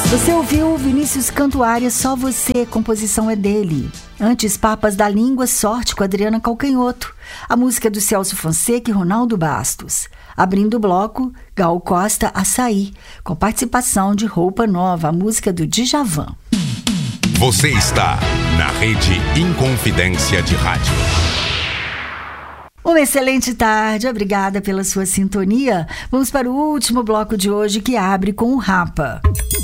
Você ouviu Vinícius Cantuária, Só Você, composição é dele. Antes, Papas da Língua, Sorte, com Adriana Calcanhoto. A música do Celso Fonseca e Ronaldo Bastos. Abrindo o bloco, Gal Costa, Açaí, com participação de Roupa Nova, a música do Djavan. Você está na Rede Inconfidência de Rádio. Uma excelente tarde, obrigada pela sua sintonia. Vamos para o último bloco de hoje, que abre com o Rapa.